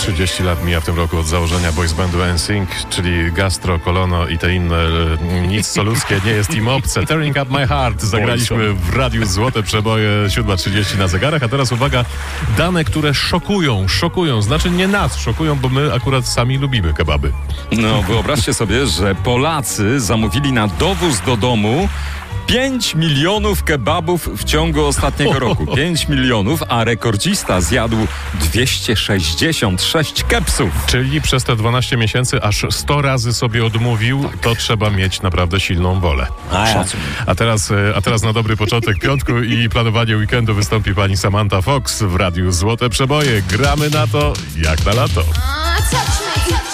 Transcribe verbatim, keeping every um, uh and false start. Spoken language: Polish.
trzydzieści lat mija w tym roku od założenia boys bandu N Sync, czyli Gastro, Kolono i te inne, nic co ludzkie nie jest im obce. Tearing Up My Heart zagraliśmy w radiu Złote Przeboje, siódma trzydzieści na zegarach, a teraz uwaga, dane, które szokują, szokują, znaczy nie nas szokują, bo my akurat sami lubimy kebaby. No, wyobraźcie sobie, że Polacy zamówili na dowóz do domu pięć milionów kebabów w ciągu ostatniego roku. pięć milionów, a rekordzista zjadł dwieście sześćdziesiąt sześć kepsów. Czyli przez te dwanaście miesięcy aż sto razy sobie odmówił, tak. To trzeba mieć naprawdę silną wolę. A, ja. a, teraz, a teraz na dobry początek piątku i planowanie weekendu wystąpi pani Samantha Fox w radiu Złote Przeboje. Gramy na to jak na lato.